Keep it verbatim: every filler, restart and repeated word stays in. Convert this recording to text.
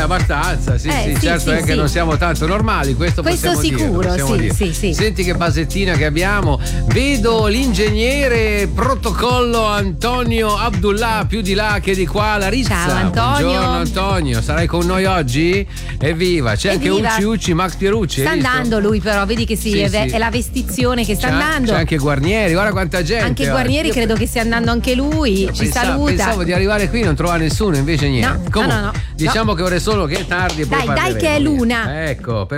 abbastanza, sì, Eh, sì, sì, certo sì, è che sì. non siamo tanto normali, questo, Questo possiamo sicuro, dirlo, possiamo sì, dire. sì, sì. Senti che basettina che abbiamo. Vedo l'ingegnere protocollo Antonio Abdullah, più di là che di qua, Larizza. Ciao, Antonio. Buongiorno Antonio, sarai con noi oggi? Evviva, c'è anche Evviva. Ucci Ucci, Max Pierucci. Sta hai visto? andando lui però, vedi che sì, Sì, è, sì. è la vestizione che sta C'è, andando. c'è anche Guarnieri, guarda quanta gente. Anche oggi. Guarnieri Io credo che stia andando anche lui, ci pensavo, saluta. Pensavo di arrivare qui e non trovare nessuno, invece niente. No, Comunque, no, no, no. diciamo che ora è solo che è tardi e poi Dai, dai parleremo, che è via. l'una. Ecco,